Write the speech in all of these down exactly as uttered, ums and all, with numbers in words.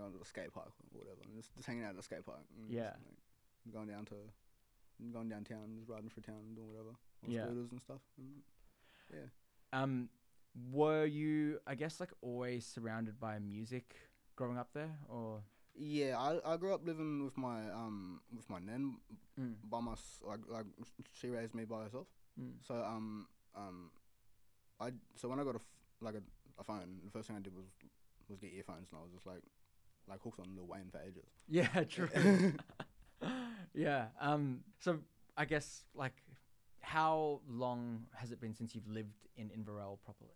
on the skate park or whatever, and just, just hanging out at the skate park. And Yeah. Just, like, going down to, going downtown, just riding through town, doing whatever on Yeah. scooters and stuff. And yeah. Um, were you, I guess, like always surrounded by music growing up there, or? Yeah, I I grew up living with my um with my nan Mm. by my like like she raised me by herself. Mm. So um um I so when I got a f- like a, a phone, the first thing I did was was get earphones, and I was just like like hooked on Lil Wayne for ages. Yeah, true. Yeah. Um. So I guess like, how long has it been since you've lived in Inverell properly?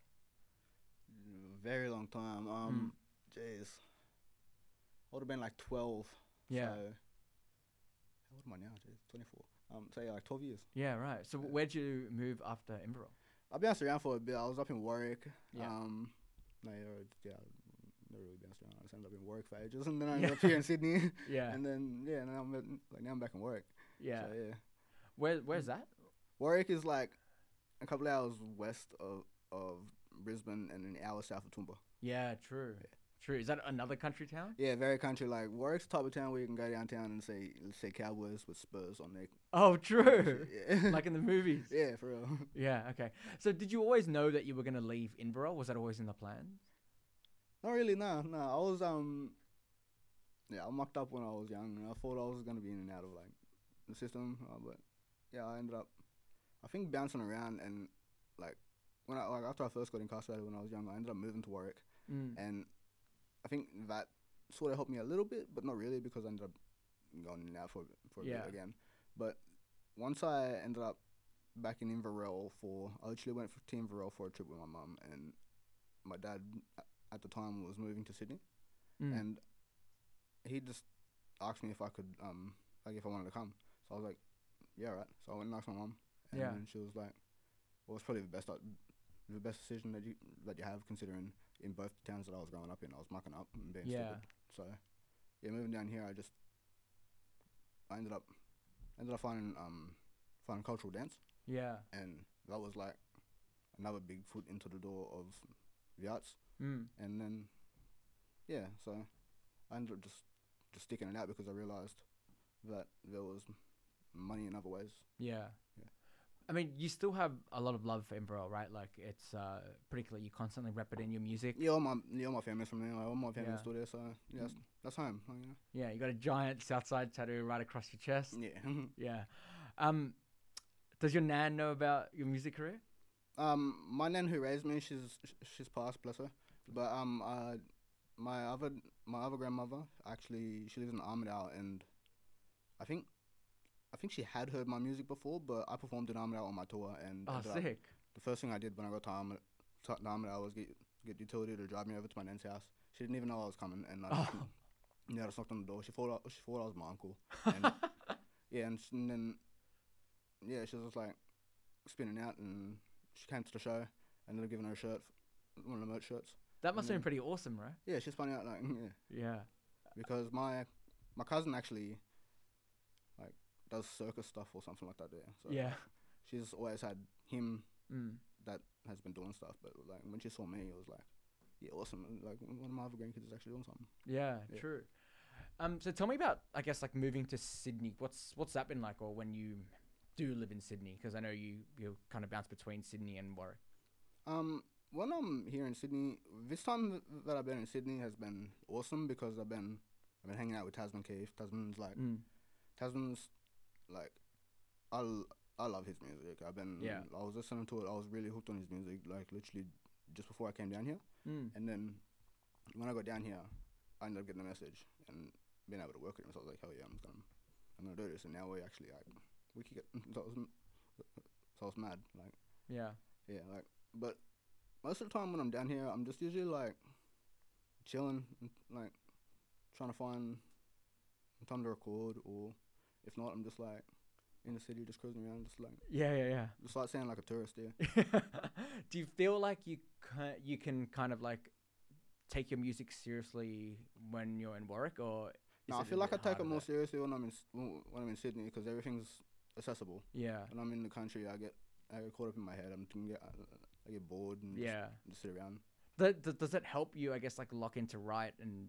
Very long time. Um, jeez, I would have been like twelve. Yeah. So how old am I now? Jeez, twenty four. Um, so yeah, like twelve years. Yeah. Right. So Yeah. where'd you move after Inverell? I bounced around for a bit. I was up in Warwick. Yeah. Um, no, yeah, yeah, never really bounced around. I just ended up in Warwick for ages, and then I ended up here in Sydney. Yeah. And then yeah, now I'm at, like now I'm back in Warwick. Yeah. So yeah, Where Where's that? Warwick is like a couple hours west of of Brisbane and an hour south of Toowoomba. Yeah. True. Yeah. True. Is that another country town? Yeah, very country. Like Warwick's the type of town where you can go downtown and see see Cowboys with Spurs on their Oh, true. yeah. Like in the movies. Yeah, for real. Yeah. Okay. So did you always know that you were gonna leave Inverell? Was that always in the plans? Not really. No, no. I was um, yeah, I mucked up when I was young. I thought I was gonna be in and out of like the system, uh, but yeah, I ended up, I think bouncing around and like when I like after I first got incarcerated when I was young, I ended up moving to Warwick, Mm. and I think that sort of helped me a little bit, but not really because I ended up going in and out for for a Yeah. bit again. But once I ended up back in Inverell for, I actually went for, to Inverell for a trip with my mum, and my dad a- at the time was moving to Sydney, Mm. and he just asked me if I could um like if I wanted to come. So I was like, yeah, right. So I went and asked my mum, and Yeah. then she was like, well, it's probably the best uh, the best decision that you that you have, considering in both the towns that I was growing up in, I was mucking up and being Yeah. stupid. So yeah, moving down here, I just I ended up ended up finding um finding cultural dance, Yeah. and that was like another big foot into the door of the arts. Mm. And then yeah, so I ended up just just sticking it out because I realized that there was money in other ways. Yeah. Yeah. I mean, you still have a lot of love for Inverell, right? Like, it's uh, particularly you constantly rep it in your music. Yeah, all my yeah, all my family's from there. Like, all my family's Yeah. still there, so yeah, that's, that's home. Like, you know. Yeah, you got a giant Southside tattoo right across your chest. Yeah. Yeah. Um, does your nan know about your music career? um, my nan who raised me, she's sh- she's passed, bless her. But um, uh, my other my other grandmother actually she lives in Armidale, and I think I think she had heard my music before, but I performed in Armidale on my tour, and Oh, ended up- sick. the first thing I did when I got to Armidale, to Armidale was get get utility to drive me over to my nan's house. She didn't even know I was coming, and I just, Oh. yeah, I just knocked on the door. She thought I, she thought I was my uncle. And yeah, and, s- and then yeah, she was just like spinning out, and she came to the show, and they're giving her a shirt, f- one of the merch shirts. That must have been then- pretty awesome, right? Yeah, she's finding out like yeah, Yeah. because my my cousin actually like does circus stuff or something like that there. So Yeah. she's always had him Mm. that has been doing stuff, but like when she saw me, it was like, yeah, awesome. Like one of my other grandkids is actually doing something. Yeah, Yeah. true. Um, so tell me about, I guess, like moving to Sydney. What's what's that been like, or when you do live in Sydney? Because I know you you kind of bounce between Sydney and Warwick. Um, when I'm here in Sydney, this time th- that I've been in Sydney has been awesome because I've been I've been hanging out with Tasman Keith. Tasman's like Mm. Tasman's like I, l- I love his music. I've been Yeah. I was listening to it. I was really hooked on his music. Like literally just before I came down here, Mm. and then when I got down here, I ended up getting a message and being able to work with him. So I was like, hell yeah, I'm gonna I'm gonna do this. And now we actually like we could get so I was, m- so I was mad like. Yeah. Yeah, like, but most of the time when I'm down here, I'm just usually like chilling, and, like trying to find time to record, or if not, I'm just like in the city, just cruising around, just like Yeah, yeah, just like sounding like a tourist there. yeah. Do you feel like you ca- you can kind of like take your music seriously when you're in Warwick, or is No, I it a feel like I bit take it harder more there? seriously when I'm in S- when when I'm in Sydney because everything's accessible. Yeah. When I'm in the country, I get I get caught up in my head. I'm can get I get bored and Yeah. just, just sit around. Th- th- does it help you, I guess, like lock into write and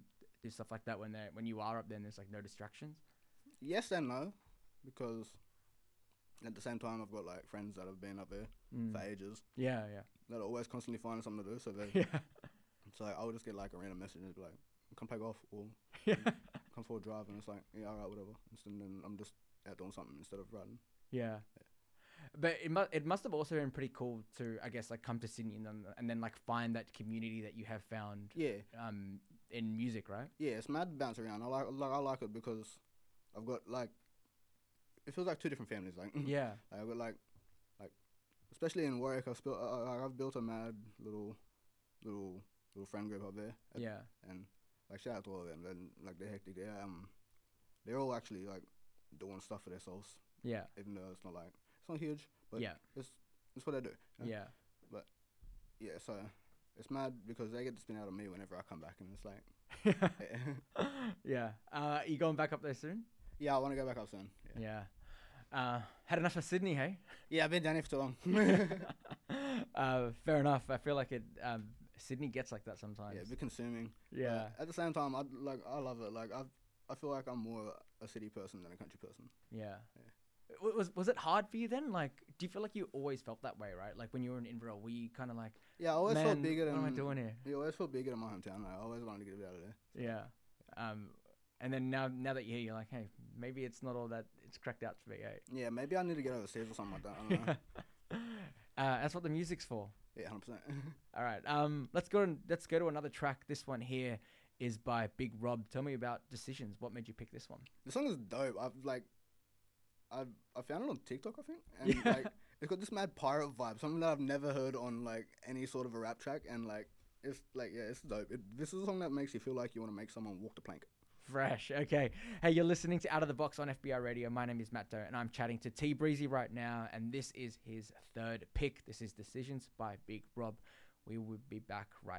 do stuff like that when they when you are up there and there's like no distractions? Yes and no, because at the same time I've got like friends that have been up there Mm. for ages Yeah, yeah, that are always constantly finding something to do. So they, yeah, so like, I would just get like a random message and be like, "Come play golf," or yeah, "Come for a drive," and it's like, "Yeah, alright, whatever." And then I'm just out doing something instead of riding. yeah. But it must it must have also been pretty cool to, I guess, like come to Sydney and then and then like find that community that you have found Yeah, um in music, right? yeah, it's mad to bounce around. I like, like I like it because I've got like, it feels like two different families. Like, Yeah, like I've got like, like, especially in Warwick, I've built, uh, I've built a mad little, little, little friend group up there. At- yeah, And like, shout out to all of them. Then like they're hectic. They're um, they're all actually like doing stuff for themselves, yeah, even though it's not like it's not huge, but yeah, it's it's what they do. you know? yeah. Yeah. So it's mad because they get to spin out on me whenever I come back, and it's like, Yeah. Uh, you going back up there soon? yeah, I want to go back up soon. Yeah. Yeah. Uh, had enough of Sydney, hey? Yeah, I've been down here for too long. uh, fair enough. I feel like it. Um, Sydney gets like that sometimes. Yeah, a bit consuming. Yeah. But at the same time, I like I love it. Like I I feel like I'm more a city person than a country person. Yeah. W- Was was it hard for you then? Like, do you feel like you always felt that way, right? Like when you were in Inverell, were you kind of like, Yeah, I always man, felt bigger what than. am I doing here? You always felt bigger than my hometown. Like, I always wanted to get out of there. Yeah. Um, and then now now that you're here, you're like, hey, maybe it's not all that it's cracked out to be, eh? Yeah, maybe I need to get overseas or something like that. I don't know. uh, that's what the music's for. Yeah, hundred percent. All right. Um, let's go and let's go to another track. This one here is by Big Rob. Tell me about Decisions. What made you pick this one? The song is dope. I've like, I've I found it on TikTok, I think, and Yeah. like it's got this mad pirate vibe, something that I've never heard on like any sort of a rap track, and like it's like yeah, it's dope. It, this is a song that makes you feel like you want to make someone walk the plank. Fresh. Okay. Hey, you're listening to Out of the Box on F B I Radio. My name is Matt Doe, and I'm chatting to T Breezy right now, and this is his third pick. This is Decisions by Big Rob. We will be back right